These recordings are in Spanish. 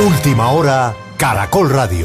Última hora, Caracol Radio.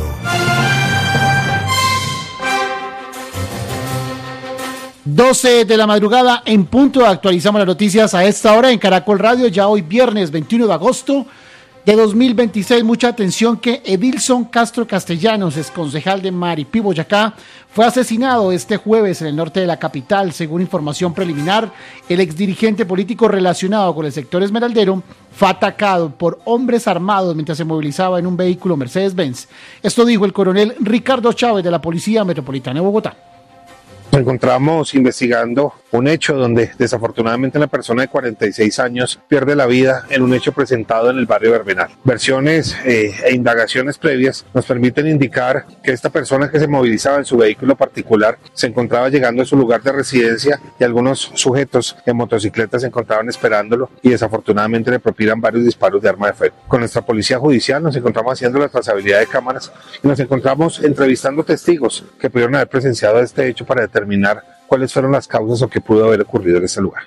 12 de la madrugada en punto, actualizamos las noticias a esta hora en Caracol Radio, ya hoy viernes 21 de agosto de 2026. Mucha atención que Edilson Castro Castellanos, exconcejal de Maripí, Boyacá, fue asesinado este jueves en el norte de la capital. Según información preliminar, el exdirigente político relacionado con el sector esmeraldero fue atacado por hombres armados mientras se movilizaba en un vehículo Mercedes-Benz. Esto dijo el coronel Ricardo Chávez de la Policía Metropolitana de Bogotá. Nos encontramos investigando un hecho donde desafortunadamente una persona de 46 años pierde la vida en un hecho presentado en el barrio Verbenal. Versiones e indagaciones previas nos permiten indicar que esta persona que se movilizaba en su vehículo particular se encontraba llegando a su lugar de residencia y algunos sujetos en motocicletas se encontraban esperándolo y desafortunadamente le propinan varios disparos de arma de fuego. Con nuestra policía judicial nos encontramos haciendo la trazabilidad de cámaras y nos encontramos entrevistando testigos que pudieron haber presenciado este hecho para determinar cuáles fueron las causas o qué pudo haber ocurrido en ese lugar.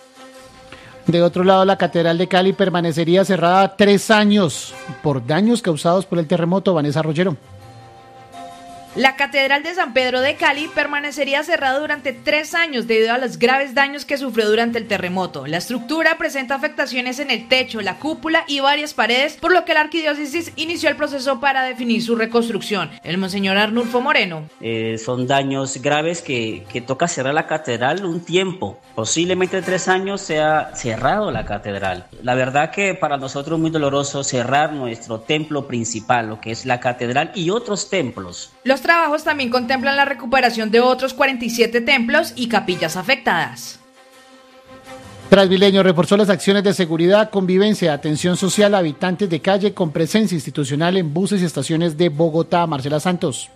De otro lado, la Catedral de Cali permanecería cerrada 3 años por daños causados por el terremoto. Vanessa Rollero. La Catedral de San Pedro de Cali permanecería cerrada durante 3 años debido a los graves daños que sufrió durante el terremoto. La estructura presenta afectaciones en el techo, la cúpula y varias paredes, por lo que la arquidiócesis inició el proceso para definir su reconstrucción. El monseñor Arnulfo Moreno. Son daños graves que toca cerrar la catedral un tiempo. Posiblemente 3 años sea cerrado la catedral. La verdad que para nosotros es muy doloroso cerrar nuestro templo principal, lo que es la catedral y otros templos. Los trabajos también contemplan la recuperación de otros 47 templos y capillas afectadas. Transmilenio reforzó las acciones de seguridad, convivencia, atención social a habitantes de calle con presencia institucional en buses y estaciones de Bogotá. Marcela Santos.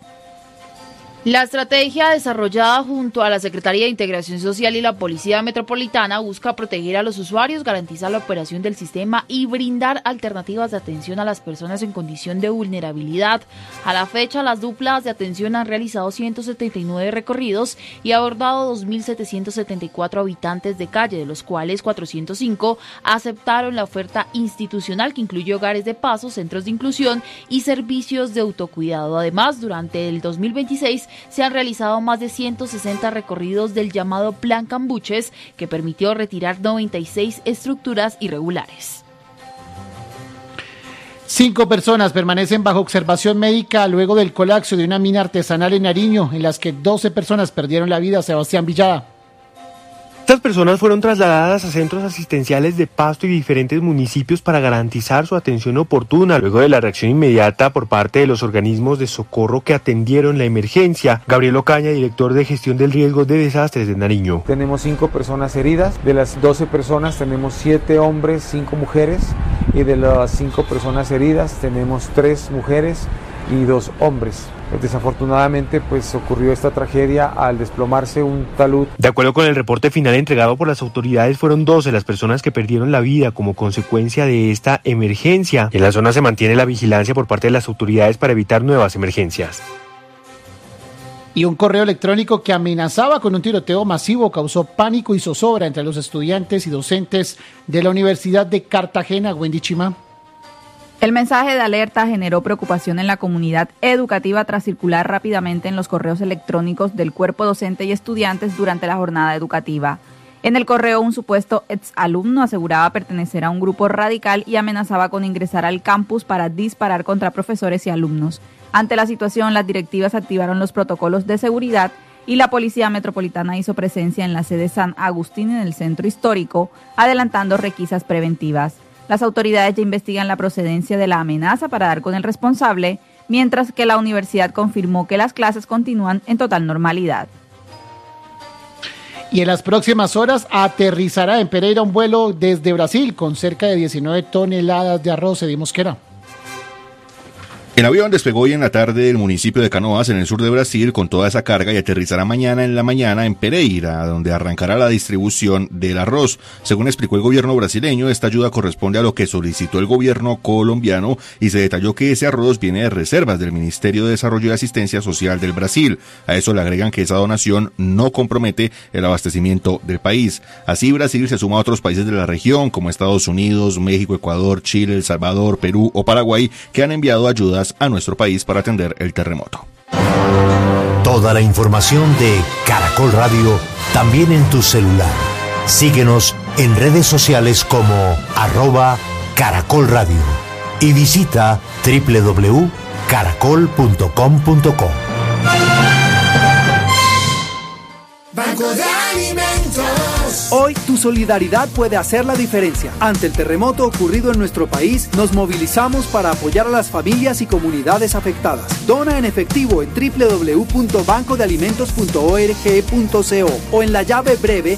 La estrategia desarrollada junto a la Secretaría de Integración Social y la Policía Metropolitana busca proteger a los usuarios, garantizar la operación del sistema y brindar alternativas de atención a las personas en condición de vulnerabilidad. A la fecha, las duplas de atención han realizado 179 recorridos y abordado 2.774 habitantes de calle, de los cuales 405 aceptaron la oferta institucional que incluye hogares de paso, centros de inclusión y servicios de autocuidado. Además, durante el 2026 se han realizado más de 160 recorridos del llamado Plan Cambuches, que permitió retirar 96 estructuras irregulares. 5 personas permanecen bajo observación médica luego del colapso de una mina artesanal en Nariño, en las que 12 personas perdieron la vida. Sebastián Villada. Estas personas fueron trasladadas a centros asistenciales de Pasto y diferentes municipios para garantizar su atención oportuna, luego de la reacción inmediata por parte de los organismos de socorro que atendieron la emergencia. Gabriel Ocaña, director de gestión del riesgo de desastres de Nariño. Tenemos 5 personas heridas, de las 12 personas tenemos 7 hombres, 5 mujeres, y de las 5 personas heridas tenemos 3 mujeres y 2 hombres. Desafortunadamente, pues ocurrió esta tragedia al desplomarse un talud. De acuerdo con el reporte final entregado por las autoridades, fueron 12 las personas que perdieron la vida como consecuencia de esta emergencia. En la zona se mantiene la vigilancia por parte de las autoridades para evitar nuevas emergencias. Y un correo electrónico que amenazaba con un tiroteo masivo causó pánico y zozobra entre los estudiantes y docentes de la Universidad de Cartagena. Wendy Chima. El mensaje de alerta generó preocupación en la comunidad educativa tras circular rápidamente en los correos electrónicos del cuerpo docente y estudiantes durante la jornada educativa. En el correo, un supuesto exalumno aseguraba pertenecer a un grupo radical y amenazaba con ingresar al campus para disparar contra profesores y alumnos. Ante la situación, las directivas activaron los protocolos de seguridad y la Policía Metropolitana hizo presencia en la sede San Agustín en el centro histórico, adelantando requisas preventivas. Las autoridades ya investigan la procedencia de la amenaza para dar con el responsable, mientras que la universidad confirmó que las clases continúan en total normalidad. Y en las próximas horas aterrizará en Pereira un vuelo desde Brasil con cerca de 19 toneladas de arroz. Eddy Mosquera. El avión despegó hoy en la tarde del municipio de Canoas, en el sur de Brasil, con toda esa carga y aterrizará mañana en la mañana en Pereira, donde arrancará la distribución del arroz. Según explicó el gobierno brasileño, esta ayuda corresponde a lo que solicitó el gobierno colombiano y se detalló que ese arroz viene de reservas del Ministerio de Desarrollo y Asistencia Social del Brasil. A eso le agregan que esa donación no compromete el abastecimiento del país. Así, Brasil se suma a otros países de la región, como Estados Unidos, México, Ecuador, Chile, El Salvador, Perú o Paraguay, que han enviado ayudas a nuestro país para atender el terremoto. Toda la información de Caracol Radio también en tu celular. Síguenos en redes sociales como @Caracol Radio y visita www.caracol.com.co. Banco de Alimentos. Hoy tu solidaridad puede hacer la diferencia. Ante el terremoto ocurrido en nuestro país, nos movilizamos para apoyar a las familias y comunidades afectadas. Dona en efectivo en www.bancodealimentos.org.co o en la llave breve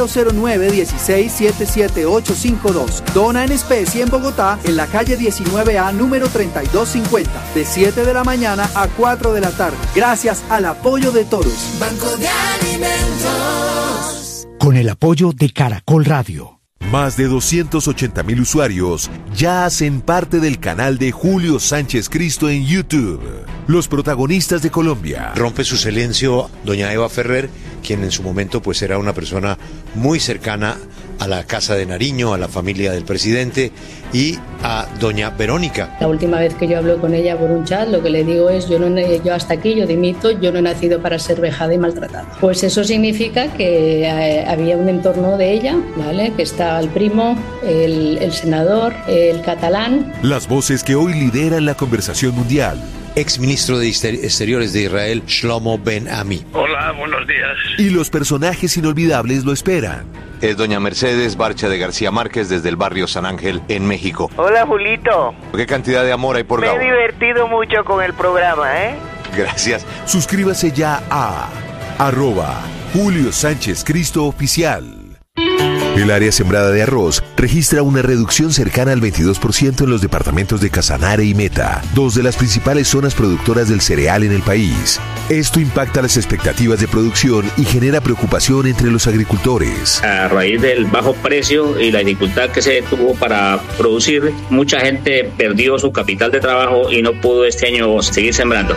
009-16-77852. Dona en especie en Bogotá, en la calle 19A número 3250, de 7 de la mañana a 4 de la tarde. Gracias al apoyo de todos. Banco de Alimentos. Con el apoyo de Caracol Radio. Más de 280,000 usuarios ya hacen parte del canal de Julio Sánchez Cristo en YouTube. Los protagonistas de Colombia. Rompe su silencio doña Eva Ferrer, quien en su momento pues era una persona muy cercana a la Casa de Nariño, a la familia del presidente y a doña Verónica. La última vez que yo hablo con ella por un chat, lo que le digo es yo hasta aquí, yo dimito, yo no he nacido para ser vejada y maltratada. Pues eso significa que había un entorno de ella, ¿vale? Que está el primo, el senador, el catalán. Las voces que hoy lideran la conversación mundial. Exministro de Exteriores de Israel, Shlomo Ben-Ami. Hola, buenos días. Y los personajes inolvidables lo esperan. Es doña Mercedes Barcha de García Márquez desde el barrio San Ángel, en México. Hola, Julito. ¿Qué cantidad de amor hay por Gabo? Me he divertido mucho con el programa, ¿eh? Gracias. Suscríbase ya a @Julio Sánchez Cristo Oficial. El área sembrada de arroz registra una reducción cercana al 22% en los departamentos de Casanare y Meta, dos de las principales zonas productoras del cereal en el país. Esto impacta las expectativas de producción y genera preocupación entre los agricultores. A raíz del bajo precio y la dificultad que se tuvo para producir, mucha gente perdió su capital de trabajo y no pudo este año seguir sembrando.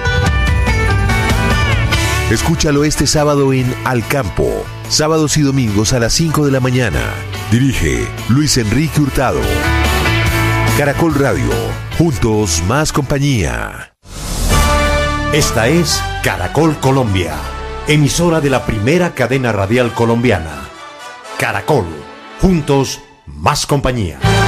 Escúchalo este sábado en Al Campo, sábados y domingos a las 5 de la mañana. Dirige Luis Enrique Hurtado. Caracol Radio, juntos más compañía. Esta es Caracol Colombia, emisora de la primera cadena radial colombiana. Caracol, juntos más compañía.